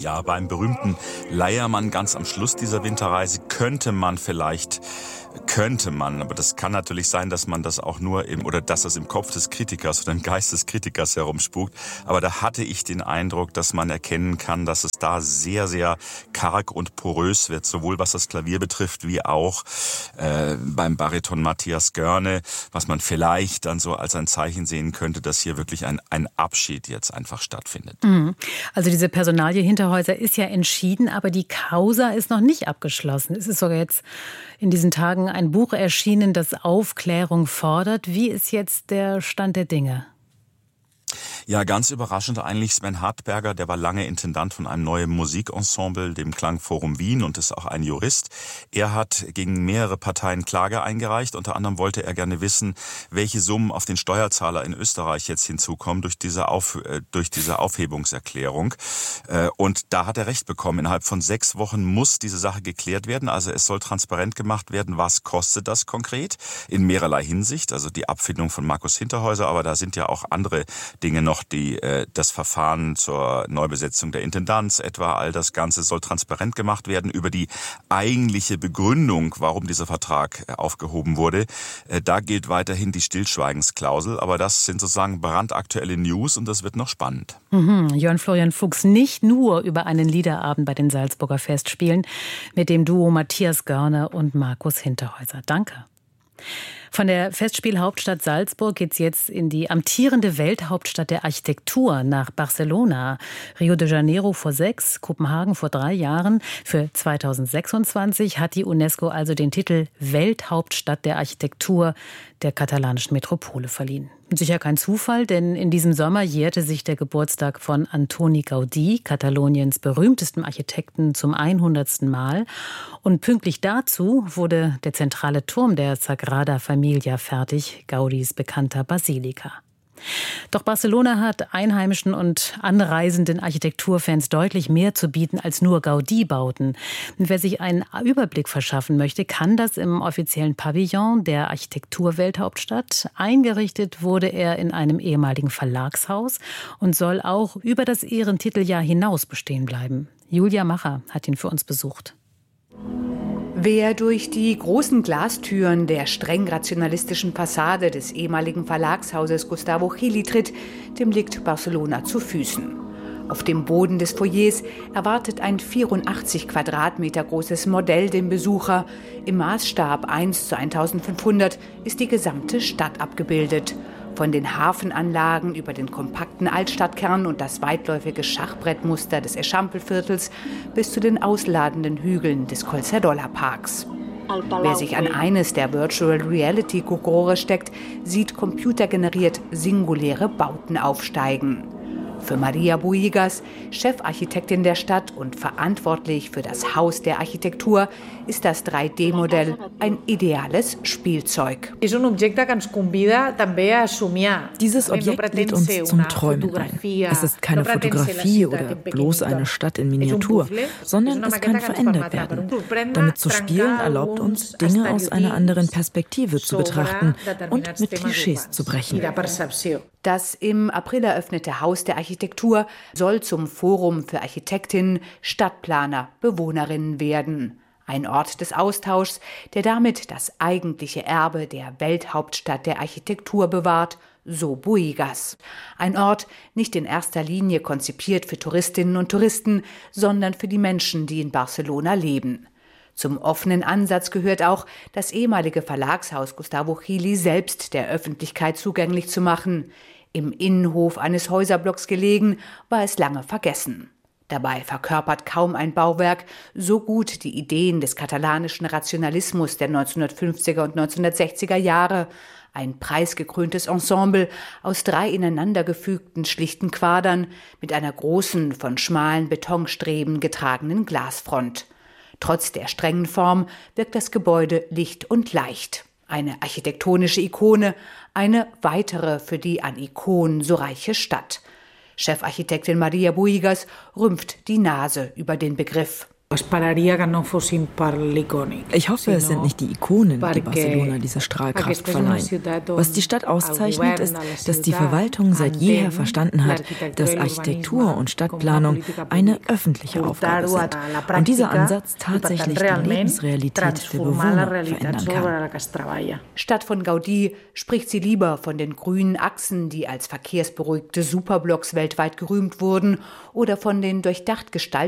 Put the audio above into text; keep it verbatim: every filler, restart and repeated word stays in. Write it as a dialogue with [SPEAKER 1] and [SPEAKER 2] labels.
[SPEAKER 1] Ja, beim berühmten Leiermann ganz am Schluss dieser Winterreise könnte man vielleicht, könnte man, aber das kann natürlich sein, dass man das auch nur im, oder dass das im Kopf des Kritikers oder im Geist des Kritikers herumspukt. Aber da hatte ich den Eindruck, dass man erkennen kann, dass es da sehr, sehr karg und porös wird, sowohl was das Klavier betrifft, wie auch äh, beim Bariton Matthias Görne, was man vielleicht dann so als ein Zeichen sehen könnte, dass hier wirklich ein, ein Abschied jetzt einfach stattfindet.
[SPEAKER 2] Mhm. Also diese Personalie Hinterhäuser ist ja entschieden, aber die Causa ist noch nicht abgeschlossen. Es ist sogar jetzt in diesen Tagen ein Buch erschienen, das Aufklärung fordert. Wie ist jetzt der Stand der Dinge?
[SPEAKER 1] Ja, ganz überraschend eigentlich Sven Hartberger, der war lange Intendant von einem neuen Musikensemble, dem Klangforum Wien, und ist auch ein Jurist. Er hat gegen mehrere Parteien Klage eingereicht. Unter anderem wollte er gerne wissen, welche Summen auf den Steuerzahler in Österreich jetzt hinzukommen durch diese, Auf, äh, durch diese Aufhebungserklärung. Äh, und da hat er recht bekommen. Innerhalb von sechs Wochen muss diese Sache geklärt werden. Also es soll transparent gemacht werden, was kostet das konkret in mehrerlei Hinsicht. Also die Abfindung von Markus Hinterhäuser, aber da sind ja auch andere Dinge noch, die äh, das Verfahren zur Neubesetzung der Intendanz etwa, all das Ganze soll transparent gemacht werden. Über die eigentliche Begründung, warum dieser Vertrag äh, aufgehoben wurde, äh, da gilt weiterhin die Stillschweigensklausel, aber das sind sozusagen brandaktuelle News und das wird noch spannend.
[SPEAKER 2] Mhm. Jörn Florian Fuchs, nicht nur über einen Liederabend bei den Salzburger Festspielen mit dem Duo Matthias Görne und Markus Hinterhäuser. Danke. Von der Festspielhauptstadt Salzburg geht's jetzt in die amtierende Welthauptstadt der Architektur nach Barcelona. Rio de Janeiro vor sechs, Kopenhagen vor drei Jahren. Für zweitausendsechsundzwanzig hat die UNESCO also den Titel Welthauptstadt der Architektur der katalanischen Metropole verliehen. Sicher kein Zufall, denn in diesem Sommer jährte sich der Geburtstag von Antoni Gaudí, Kataloniens berühmtesten Architekten, zum hundertsten Mal. Und pünktlich dazu wurde der zentrale Turm der Sagrada Familia fertig, Gaudís bekannter Basilika. Doch Barcelona hat einheimischen und anreisenden Architekturfans deutlich mehr zu bieten als nur Gaudí-Bauten. Wer sich einen Überblick verschaffen möchte, kann das im offiziellen Pavillon der Architekturwelthauptstadt. Eingerichtet wurde er in einem ehemaligen Verlagshaus und soll auch über das Ehrentiteljahr hinaus bestehen bleiben. Julia Macher hat ihn für uns besucht.
[SPEAKER 3] Wer durch die großen Glastüren der streng rationalistischen Fassade des ehemaligen Verlagshauses Gustavo Gili tritt, dem liegt Barcelona zu Füßen. Auf dem Boden des Foyers erwartet ein vierundachtzig Quadratmeter großes Modell den Besucher. Im Maßstab eins zu eintausendfünfhundert ist die gesamte Stadt abgebildet. Von den Hafenanlagen über den kompakten Altstadtkern und das weitläufige Schachbrettmuster des Eixample-Viertels bis zu den ausladenden Hügeln des Collserola-Parks. Wer sich an eines der Virtual Reality-Kokore steckt, sieht computergeneriert singuläre Bauten aufsteigen. Für Maria Buigas, Chefarchitektin der Stadt und verantwortlich für das Haus der Architektur, ist das drei D Modell ein ideales Spielzeug.
[SPEAKER 4] Dieses Objekt lädt uns zum Träumen ein. Es ist keine Fotografie oder bloß eine Stadt in Miniatur, sondern es kann verändert werden. Damit zu spielen erlaubt uns, Dinge aus einer anderen Perspektive zu betrachten und mit Klischees zu brechen.
[SPEAKER 3] Das im April eröffnete Haus der Architektur soll zum Forum für Architektinnen, Stadtplaner, Bewohnerinnen werden. Ein Ort des Austauschs, der damit das eigentliche Erbe der Welthauptstadt der Architektur bewahrt, so Buigas. Ein Ort nicht in erster Linie konzipiert für Touristinnen und Touristen, sondern für die Menschen, die in Barcelona leben. Zum offenen Ansatz gehört auch, das ehemalige Verlagshaus Gustavo Gili selbst der Öffentlichkeit zugänglich zu machen. Im Innenhof eines Häuserblocks gelegen, war es lange vergessen. Dabei verkörpert kaum ein Bauwerk so gut die Ideen des katalanischen Rationalismus der neunzehnhundertfünfziger und neunzehnhundertsechziger Jahre. Ein preisgekröntes Ensemble aus drei ineinandergefügten schlichten Quadern mit einer großen, von schmalen Betonstreben getragenen Glasfront. Trotz der strengen Form wirkt das Gebäude licht und leicht. Eine architektonische Ikone, eine weitere für die an Ikonen so reiche Stadt. Chefarchitektin Maria Buigas rümpft die Nase über den Begriff.
[SPEAKER 4] Ich hoffe, es sind nicht die Ikonen, die Barcelona diese Strahlkraft verleihen. Was die Stadt auszeichnet, ist, dass die Verwaltung seit jeher verstanden hat, dass Architektur und Stadtplanung eine öffentliche Aufgabe sind und dieser Ansatz tatsächlich die Lebensrealität der Bewohner verändern kann.
[SPEAKER 3] Statt von Gaudí spricht sie lieber von den grünen Achsen, die als verkehrsberuhigte Superblocks weltweit gerühmt wurden, oder von den durchdacht gestalteten